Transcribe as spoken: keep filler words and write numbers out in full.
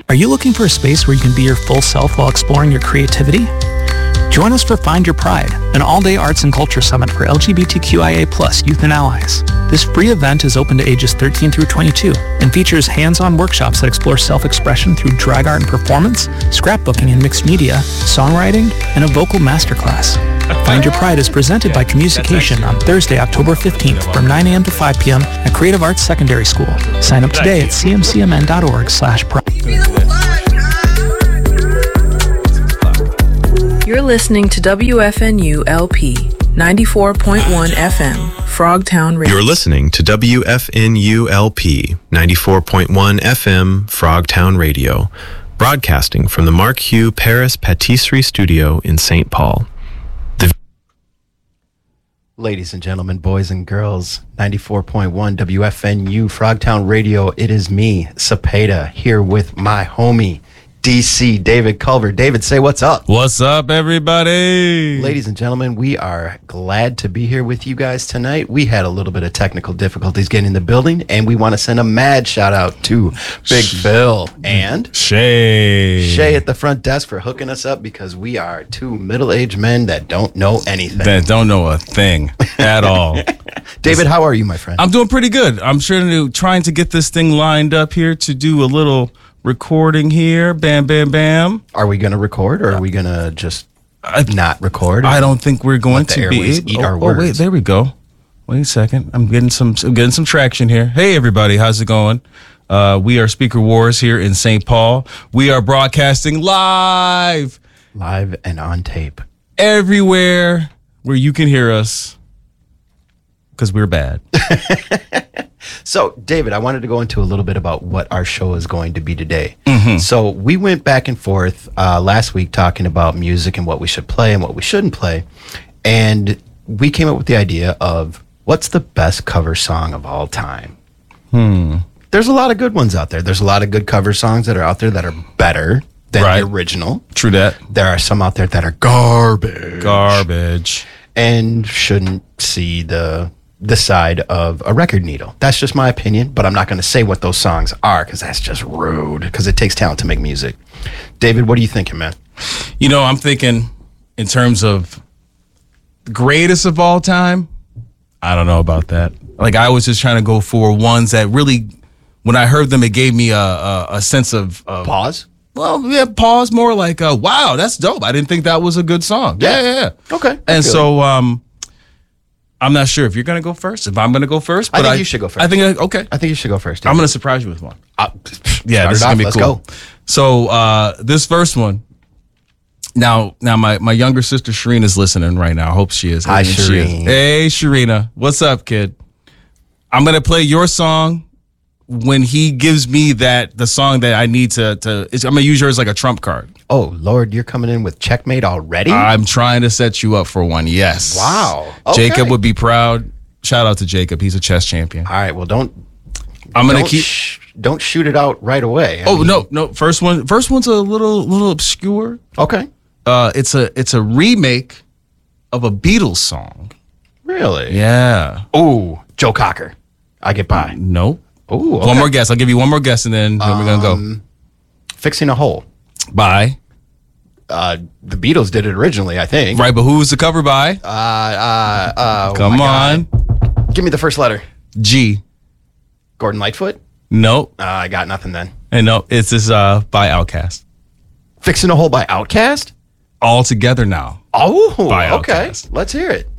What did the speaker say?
Are you looking for a space where you can be your full self while exploring your creativity? Join us for Find Your Pride, an all-day arts and culture summit for L G B T Q I A plus youth and allies. This free event is open to ages thirteen through twenty-two and features hands-on workshops that explore self-expression through drag art and performance, scrapbooking and mixed media, songwriting, and a vocal masterclass. Find Your Pride is presented by Communication on Thursday, October fifteenth from nine a.m. to five p.m. at Creative Arts Secondary School. Sign up today at c m c m n dot org slash pride. You're listening to W F N U L P ninety-four point one F M, Frogtown Radio. You're listening to W F N U L P ninety-four point one F M, Frogtown Radio, broadcasting from the Mark Hugh Paris Patisserie Studio in Saint Paul. The- Ladies and gentlemen, boys and girls, ninety-four point one W F N U, Frogtown Radio. It is me, Cepeda, here with my homie, D C, David Culver. David, say what's up. What's up, everybody? Ladies and gentlemen, we are glad to be here with you guys tonight. We had a little bit of technical difficulties getting in the building, and we want to send a mad shout out to Big Phil and Shay. Shay at the front desk for hooking us up, because we are two middle-aged men that don't know anything. That don't know a thing at all. David, how are you, my friend? I'm doing pretty good. I'm sure to, trying to get this thing lined up here to do a little recording here. Bam, bam, bam. Are we going to record, or are we going to just I, not record? I don't think we're going to be able, eat oh, our oh, words. wait, there we go. Wait a second. I'm getting some I'm getting some traction here. Hey, everybody. How's it going? Uh, we are Speaker Wars here in Saint Paul. We are broadcasting live. Live and on tape. Everywhere where you can hear us, because we're bad. So, David, I wanted to go into a little bit about what our show is going to be today. Mm-hmm. So we went back and forth uh, last week talking about music and what we should play and what we shouldn't play. And we came up with the idea of what's the best cover song of all time? Hmm. There's a lot of good ones out there. There's a lot of good cover songs that are out there that are better than Right. the original. True that. There are some out there that are garbage. Garbage. And shouldn't see the the side of a record needle. That's just my opinion, but I'm not going to say what those songs are, because that's just rude, because it takes talent to make music. David, what are you thinking, man? You know, I'm thinking in terms of greatest of all time. I don't know about that. Like, I was just trying to go for ones that really, when I heard them, it gave me a, a, a sense of, of Pause? Well, yeah, pause, more like, uh, wow, that's dope. I didn't think that was a good song. Yeah, yeah, yeah. Okay. And so, um, I'm not sure if you're going to go first, if I'm going to go first. I But think you should go first. I think, okay. I think you should go first. David. I'm going to surprise you with one. Uh, Yeah, start this is it going off. to be Let's cool. go. So, uh, this first one, now, now my, my younger sister Sharina's listening right now. I hope she is. Hi, I mean, she is. Sharina. Hey, Sharina. What's up, kid? I'm going to play your song when he gives me that, the song that I need to, to it's, I'm going to use yours like a trump card. Oh, Lord, you're coming in with checkmate already? I'm trying to set you up for one. Yes. Wow. Okay. Jacob would be proud. Shout out to Jacob. He's a chess champion. All right, well, don't... I'm going don't to keep... Sh- don't shoot it out right away. I oh, mean- no, no. First one, first one's a little, little obscure. Okay. Uh, it's a, it's a remake of a Beatles song. Really? Yeah. Ooh, Joe Cocker. I get by. Nope. Ooh, okay. One more guess. I'll give you one more guess, and then, then we're gonna go. Um, Fixing a Hole. By. Uh, the Beatles did it originally, I think. Right, but who was the cover by? Uh, uh, uh, oh Come my on. God. Give me the first letter. G. Gordon Lightfoot? Nope. Uh, I got nothing then. And no, it's this uh by Outkast. Fixing a Hole by Outkast? All Together Now. Oh, By okay. Outkast. Let's hear it.